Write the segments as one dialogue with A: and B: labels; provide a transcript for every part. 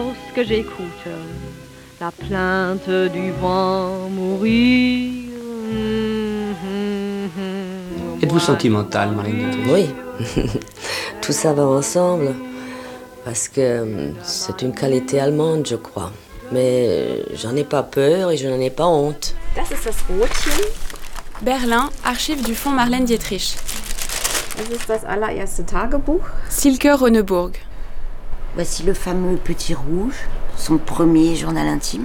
A: Lorsque j'écoute la plainte du vent mourir.
B: Êtes-vous sentimentale, Marlène Dietrich?
C: Oui, tout ça va ensemble, parce que c'est une qualité allemande, je crois. Mais j'en ai pas peur et je n'en ai pas honte.
D: Das ist das Rotchen.
E: Berlin, archives du fonds Marlène Dietrich.
D: Das ist das allererste Tagebuch.
E: Silke Rönneburg.
F: Voici le fameux Petit Rouge, son premier journal intime.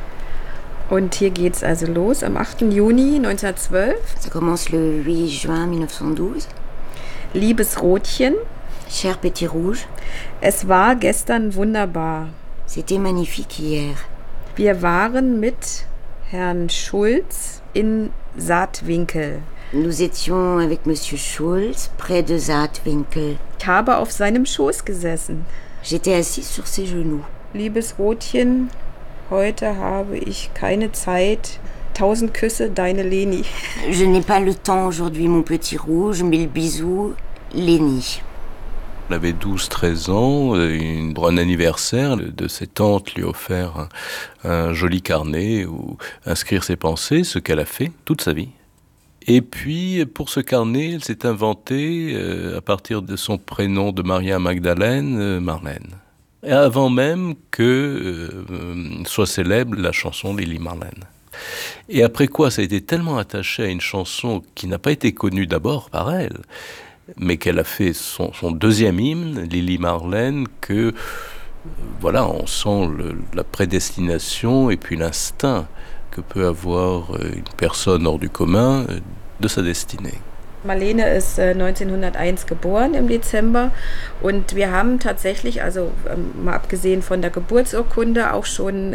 D: Und hier geht's also los am 8. Juni 1912.
F: Ça commence le 8 juin 1912.
D: Liebes Rotchen.
F: Cher Petit Rouge.
D: Es war gestern wunderbar.
F: C'était magnifique hier.
D: Wir waren mit Herrn Schulz in Saatwinkel.
F: Nous étions avec Monsieur Schulz près de Saatwinkel.
D: Ich habe auf seinem Schoß gesessen.
F: J'étais assise sur ses genoux.
D: Liebes Rotchen, heute habe ich keine Zeit. 1000 Küsse, deine Leni.
F: Je n'ai pas le temps aujourd'hui, mon Petit Rouge. 1000 bisous, Leni.
G: Elle avait 12-13 ans, pour un anniversaire de ses tantes lui a offert un joli carnet où inscrire ses pensées, ce qu'elle a fait toute sa vie. Et puis, pour ce carnet, elle s'est inventée, à partir de son prénom de Maria Magdalene, Marlène. Et avant même que soit célèbre la chanson Lili Marlène. Et après quoi, ça a été tellement attaché à une chanson qui n'a pas été connue d'abord par elle, mais qu'elle a fait son deuxième hymne, Lili Marlène, que, voilà, on sent la prédestination et puis l'instinct que peut avoir une personne hors du commun de sa destinée.
D: Marlene ist 1901 geboren im Dezember und wir haben tatsächlich, also mal abgesehen von der Geburtsurkunde, auch schon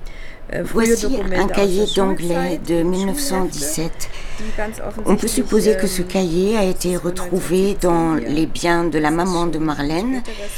F: Voici un cahier d'anglais de 1917. On peut supposer que ce cahier a été retrouvé dans les biens de la maman de Marlène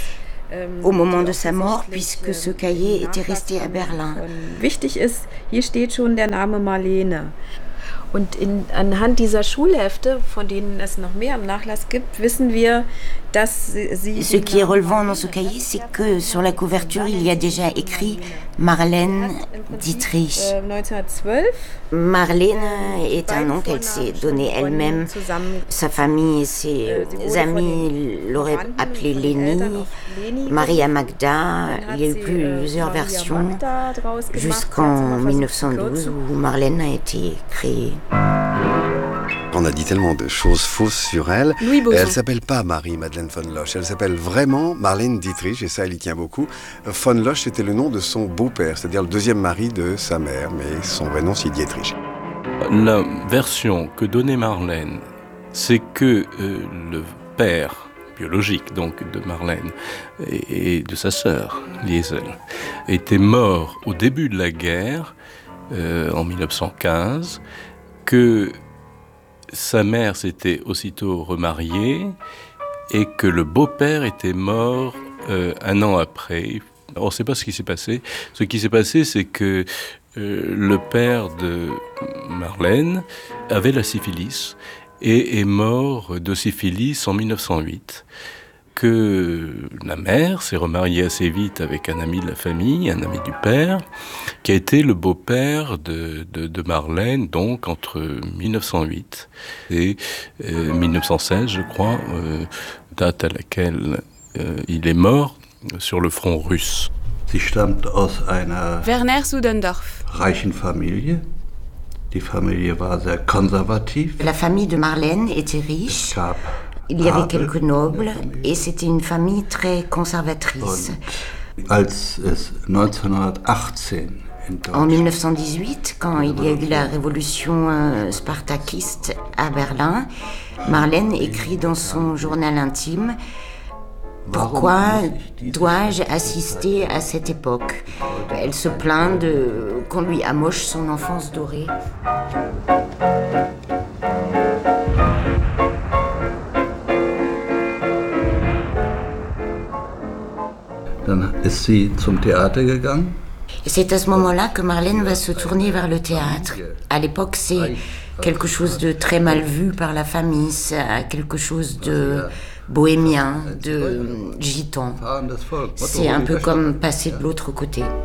F: au moment de sa mort, puisque ce cahier était resté à Berlin.
D: Wichtig ist, hier steht schon der Name Marlene. Und anhand dieser Schulhefte, von denen es noch mehr im Nachlass gibt, wissen wir, dass sie...
F: Ce qui est relevant dans ce cahier, c'est que sur la couverture, il y a déjà écrit Marlène Dietrich.
D: 1912.
F: Marlène est un nom qu'elle s'est donné elle-même. Sa famille et ses amis l'auraient appelée Leni, Maria Magda. Il y a eu plusieurs versions jusqu'en 1912 où Marlène a été créée.
H: On a dit tellement de choses fausses sur elle.
E: Louis Boson.
H: Elle s'appelle pas Marie-Madeleine von Losch. Elle s'appelle vraiment Marlène Dietrich, et ça, elle y tient beaucoup. Von Losch, c'était le nom de son beau-père, c'est-à-dire le deuxième mari de sa mère, mais son vrai nom, c'est Dietrich.
G: La version que donnait Marlène, c'est que le père biologique, donc de Marlène, et de sa sœur, Liesel, était mort au début de la guerre, en 1915, que sa mère s'était aussitôt remariée et que le beau-père était mort un an après. On ne sait pas ce qui s'est passé. Ce qui s'est passé, c'est que le père de Marlène avait la syphilis et est mort de syphilis en 1908. Que la mère s'est remariée assez vite avec un ami de la famille, un ami du père, qui a été le beau-père de Marlène, donc entre 1908 et 1916, je crois, date à laquelle il est mort sur le front russe.
I: Sie stammt aus einer
E: Werner Sudendorf.
I: reichen Familie. Die Familie war sehr konservativ.
F: La famille de Marlène était riche. Il y avait quelques nobles et c'était une famille très conservatrice.
I: Als es 1918
F: En 1918, quand il y a eu la révolution spartakiste à Berlin, Marlène écrit dans son journal intime « Pourquoi dois-je assister à cette époque ?» Elle se plaint qu'on lui amoche son enfance dorée.
I: Dann ist sie zum Theater gegangen.
F: Et c'est à ce moment-là que Marlène va se tourner vers le théâtre. À l'époque, c'est quelque chose de très mal vu par la famille, c'est quelque chose de bohémien, de gitan. C'est un peu comme passer de l'autre côté.